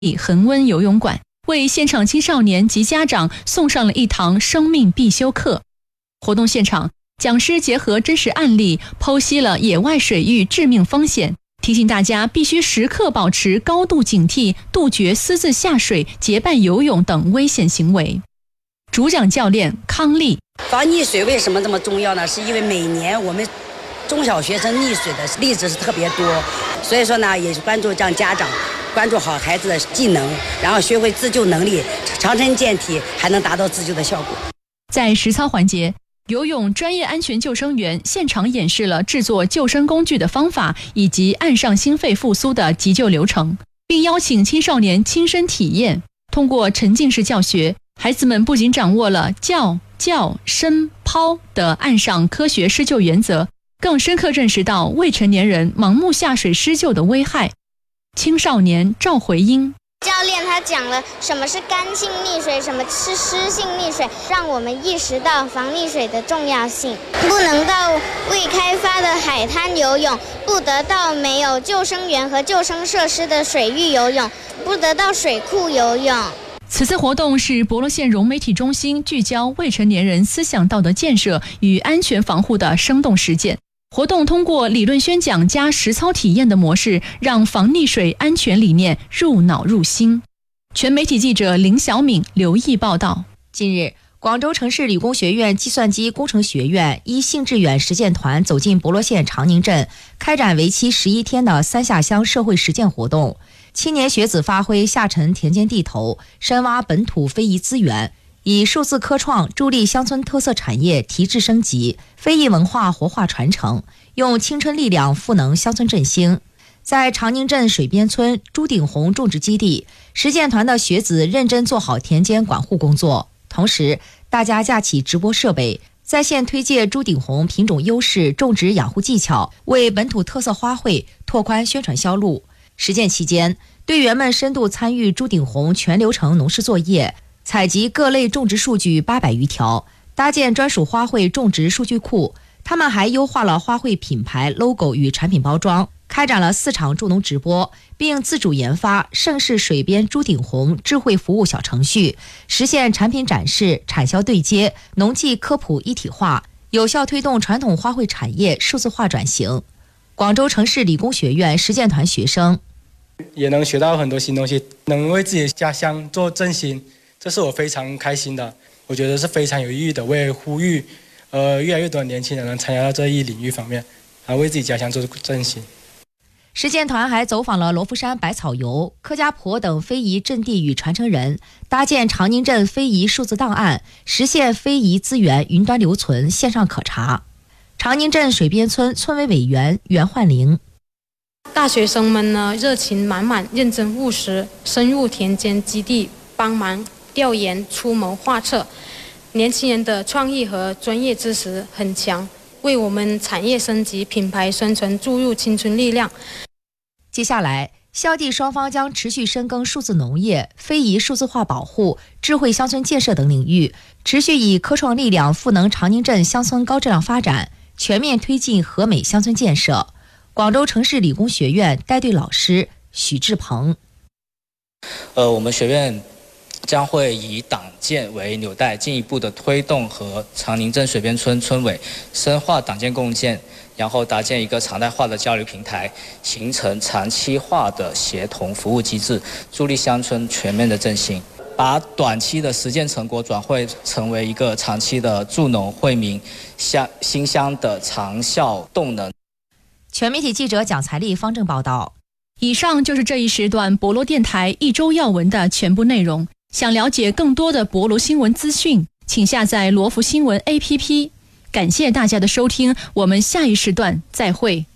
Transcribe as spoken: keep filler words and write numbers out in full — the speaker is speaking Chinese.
恒温游泳馆，为现场青少年及家长送上了一堂生命必修课。活动现场，讲师结合真实案例，剖析了野外水域致命风险，提醒大家必须时刻保持高度警惕，杜绝私自下水、结伴游泳等危险行为。主讲教练康丽， 防溺水为什么这么重要呢？是因为每年我们中小学生溺水的例子是特别多，所以说呢，也是关注让家长关注好孩子的技能，然后学会自救能力，强身健体，还能达到自救的效果。 在实操环节，游泳专业安全救生员现场演示了制作救生工具的方法以及岸上心肺复苏的急救流程，并邀请青少年亲身体验。通过沉浸式教学，孩子们不仅掌握了叫、叫、深、抛的岸上科学施救原则，更深刻认识到未成年人盲目下水施救的危害。青少年赵回英， 教练他讲了什么是干性溺水，什么是湿性溺水，让我们意识到防溺水的重要性。不能到未开发的海滩游泳，不得到没有救生员和救生设施的水域游泳，不得到水库游泳。 此次活动是博罗县融媒体中心聚焦未成年人思想道德建设与安全防护的生动实践。活动通过理论宣讲加实操体验的模式，让防溺水安全理念入脑入心。全媒体记者林小敏留意报道。 近日，广州城市理工学院计算机工程学院依信致远实践团走进博罗县长宁镇，开展为期十一天的三下乡社会实践活动。青年学子发挥下沉田间地头，深挖本土非遗资源，以数字科创助力乡村特色产业提质升级，非遗文化活化传承，用青春力量赋能乡村振兴。在长宁镇水边村朱顶红种植基地，实践团的学子认真做好田间管护工作，同时大家架起直播设备，在线推介朱顶红品种优势、种植养护技巧，为本土特色花卉拓宽宣传销路。实践期间，队员们深度参与朱顶红全流程农事作业，采集各类种植数据八百余条，搭建专属花卉种植数据库。他们还优化了花卉品牌 logo 与产品包装，开展了四场助农直播，并自主研发盛世水边朱顶红智慧服务小程序，实现产品展示、产销对接、农技科普一体化，有效推动传统花卉产业数字化转型。广州城市理工学院实践团学生也能学到很多新东西，能为自己的家乡做振兴，这是我非常开心的。我觉得是非常有意义的。我也呼吁，呃，越来越多的年轻人能参加到这一领域方面，啊，为自己家乡做振兴。 实践团还走访了罗浮山百草游、客家坡等非遗阵地与传承人，搭建长宁镇非遗数字档案，实现非遗资源云端留存、线上可查。长宁镇水边村村委委员袁焕玲， 大学生们呢热情满满、认真务实，深入田间基地帮忙调研、出谋划策。年轻人的创意和专业知识很强，为我们产业升级、品牌宣传注入青春力量。 接下来，校地双方将持续深耕数字农业、非遗数字化保护、智慧乡村建设等领域，持续以科创力量赋能长宁镇乡村高质量发展，全面推进和美乡村建设。广州城市理工学院带队老师许志鹏， 呃，我们学院将会以党建为纽带，进一步的推动和长宁镇水边村村委深化党建共建，然后搭建一个常态化的交流平台，形成长期化的协同服务机制，助力乡村全面的振兴，把短期的实践成果转会成为一个长期的助农惠民乡新乡的长效动能。 全媒体记者蒋才丽、方正报道。 以上就是这一时段博罗电台一周要闻的全部内容。想了解更多的博罗新闻资讯，请下载罗浮新闻 A P P。感谢大家的收听，我们下一时段再会。